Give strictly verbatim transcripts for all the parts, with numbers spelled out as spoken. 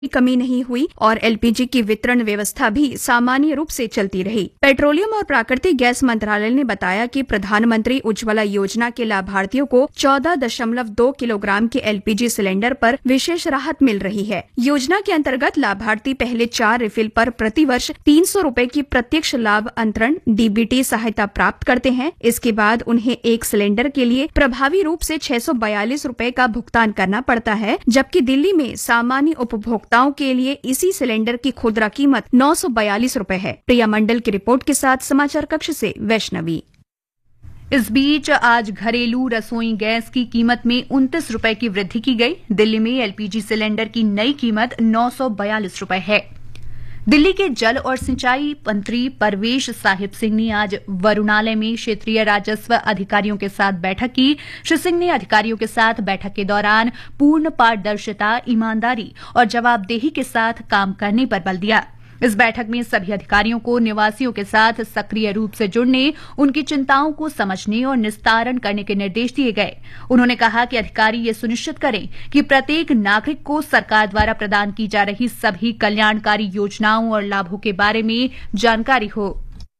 कमी नहीं हुई और एलपीजी की वितरण व्यवस्था भी सामान्य रूप से चलती रही। पेट्रोलियम और प्राकृतिक गैस मंत्रालय ने बताया कि प्रधानमंत्री उज्ज्वला योजना के लाभार्थियों को चौदह दशमलव दो किलोग्राम के एलपीजी सिलेंडर पर विशेष राहत मिल रही है। योजना के अंतर्गत लाभार्थी पहले चार रिफिल पर प्रति वर्ष तीन सौ रूपये की प्रत्यक्ष लाभ अंतरण डीबीटी सहायता प्राप्त करते हैं। इसके बाद उन्हें एक सिलेंडर के लिए प्रभावी रूप से छह सौ बयालीस रूपये का भुगतान करना पड़ता है, जबकि दिल्ली में सामान्य उपभोक्ता के लिए इसी सिलेंडर की खुदरा कीमत नौ सौ बयालीस रूपये है। प्रिया मंडल की रिपोर्ट के साथ समाचार कक्ष से वैष्णवी। इस बीच आज घरेलू रसोई गैस की कीमत में उनतीस रूपये की वृद्धि की गई। दिल्ली में एलपीजी सिलेंडर की नई कीमत नौ सौ बयालीस रूपये है। दिल्ली के जल और सिंचाई मंत्री परवेश साहिब सिंह ने आज वरुणालय में क्षेत्रीय राजस्व अधिकारियों के साथ बैठक की। श्री सिंह ने अधिकारियों के साथ बैठक के दौरान पूर्ण पारदर्शिता, ईमानदारी और जवाबदेही के साथ काम करने पर बल दिया। इस बैठक में सभी अधिकारियों को निवासियों के साथ सक्रिय रूप से जुड़ने, उनकी चिंताओं को समझने और निस्तारण करने के निर्देश दिए गए। उन्होंने कहा कि अधिकारी ये सुनिश्चित करें कि प्रत्येक नागरिक को सरकार द्वारा प्रदान की जा रही सभी कल्याणकारी योजनाओं और लाभों के बारे में जानकारी हो।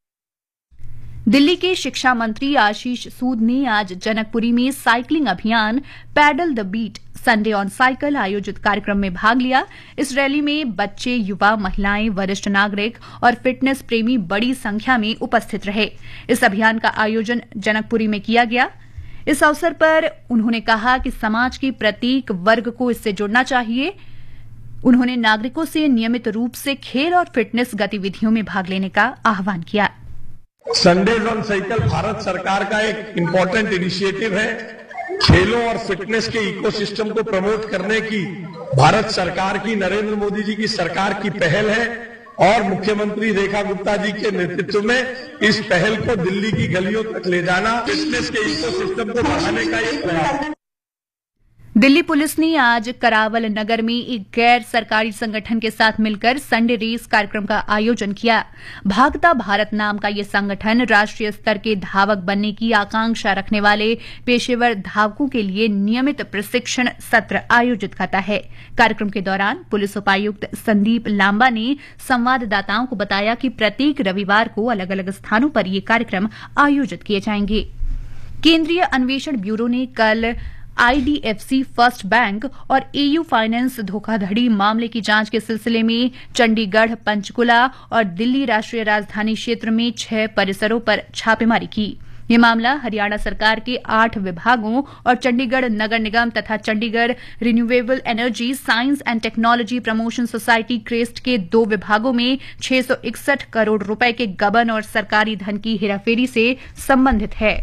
दिल्ली के शिक्षा मंत्री आशीष सूद ने आज जनकपुरी में साइकिलिंग अभियान pedal the beat Sunday on cycle आयोजित कार्यक्रम में भाग लिया। इस रैली में बच्चे, युवा, महिलाएं, वरिष्ठ नागरिक और फिटनेस प्रेमी बड़ी संख्या में उपस्थित रहे। इस अभियान का आयोजन जनकपुरी में किया गया। इस अवसर पर उन्होंने कहा कि समाज के प्रत्येक वर्ग को इससे जुड़ना चाहिए। उन्होंने नागरिकों से नियमित रूप से खेल और फिटनेस गतिविधियों में भाग लेने का आह्वान किया। संडेज ऑन साइकिल भारत सरकार का एक इम्पोर्टेंट इनिशिएटिव है। खेलों और फिटनेस के इकोसिस्टम को प्रमोट करने की भारत सरकार की, नरेंद्र मोदी जी की सरकार की पहल है और मुख्यमंत्री रेखा गुप्ता जी के नेतृत्व में इस पहल को दिल्ली की गलियों तक ले जाना, फिटनेस के इकोसिस्टम को बढ़ाने का एक प्रयास है। दिल्ली पुलिस ने आज करावल नगर में एक गैर सरकारी संगठन के साथ मिलकर संडे रेस कार्यक्रम का आयोजन किया। भागता भारत नाम का ये संगठन राष्ट्रीय स्तर के धावक बनने की आकांक्षा रखने वाले पेशेवर धावकों के लिए नियमित प्रशिक्षण सत्र आयोजित करता है। कार्यक्रम के दौरान पुलिस उपायुक्त संदीप लांबा ने संवाददाताओं को बताया कि प्रत्येक रविवार को अलग अलग स्थानों पर ये कार्यक्रम आयोजित किए जाएंगे। केंद्रीय अन्वेषण ब्यूरो ने कल आईडीएफसी फर्स्ट बैंक और एयू फाइनेंस धोखाधड़ी मामले की जांच के सिलसिले में चंडीगढ़, पंचकुला और दिल्ली राष्ट्रीय राजधानी क्षेत्र में छह परिसरों पर छापेमारी की। ये मामला हरियाणा सरकार के आठ विभागों और चंडीगढ़ नगर निगम तथा Chandigarh renewable energy science and technology promotion society crest के दो विभागों में छह सौ इकसठ करोड़ रुपए के गबन और सरकारी धन की हेराफेरी से संबंधित है।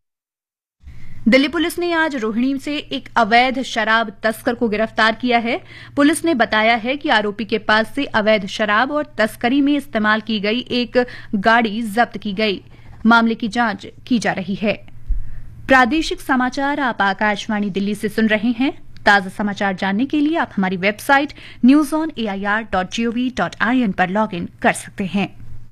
दिल्ली पुलिस ने आज रोहिणी से एक अवैध शराब तस्कर को गिरफ्तार किया है। पुलिस ने बताया है कि आरोपी के पास से अवैध शराब और तस्करी में इस्तेमाल की गई एक गाड़ी जब्त की गई। मामले की जांच की जा रही है। प्रादेशिक समाचार आप आकाशवाणी दिल्ली से सुन रहे हैं। ताजा समाचार जानने के लिए आप हमारी website news on A I R dot G O V dot I N पर लॉग इन कर सकते हैं।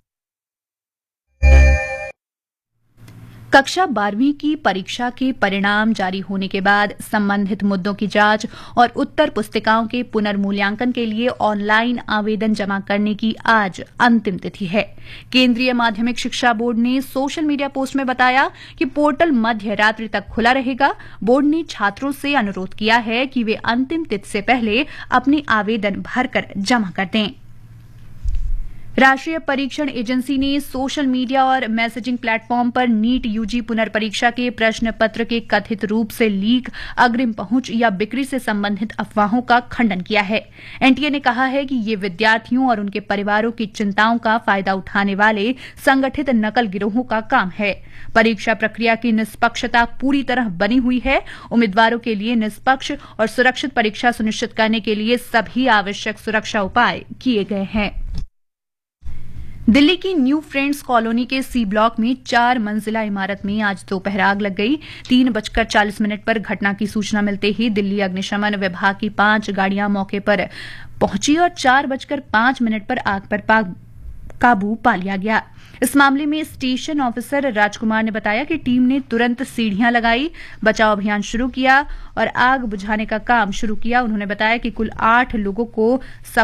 कक्षा बारहवीं की परीक्षा के परिणाम जारी होने के बाद संबंधित मुद्दों की जांच और उत्तर पुस्तिकाओं के पुनर्मूल्यांकन के लिए ऑनलाइन आवेदन जमा करने की आज अंतिम तिथि है। केंद्रीय माध्यमिक शिक्षा बोर्ड ने सोशल मीडिया पोस्ट में बताया कि पोर्टल मध्य रात्रि तक खुला रहेगा। बोर्ड ने छात्रों से अनुरोध किया है कि वे अंतिम तिथि से पहले अपने आवेदन भरकर जमा कर दें। राष्ट्रीय परीक्षण एजेंसी ने सोशल मीडिया और मैसेजिंग प्लेटफॉर्म पर नीट यूजी पुनर्परीक्षा के प्रश्न पत्र के कथित रूप से लीक, अग्रिम पहुंच या बिक्री से संबंधित अफवाहों का खंडन किया है। एनटीए ने कहा है कि ये विद्यार्थियों और उनके परिवारों की चिंताओं का फायदा उठाने वाले संगठित नकल गिरोहों का काम है। परीक्षा प्रक्रिया की निष्पक्षता पूरी तरह बनी हुई है। उम्मीदवारों के लिए निष्पक्ष और सुरक्षित परीक्षा सुनिश्चित करने के लिए सभी आवश्यक सुरक्षा उपाय किए गए हैं। दिल्ली की न्यू फ्रेंड्स कॉलोनी के सी ब्लॉक में चार मंजिला इमारत में आज दोपहर आग लग गई। तीन बजकर चालीस मिनट पर घटना की सूचना मिलते ही दिल्ली अग्निशमन विभाग की पांच गाड़ियां मौके पर पहुंची और चार बजकर पांच मिनट पर आग पर काबू पा लिया गया। इस मामले में स्टेशन ऑफिसर राजकुमार ने बताया कि टीम ने तुरंत सीढ़ियां लगाई, बचाव अभियान शुरू किया और आग बुझाने का काम शुरू किया। उन्होंने बताया कि कुल आठ लोगों को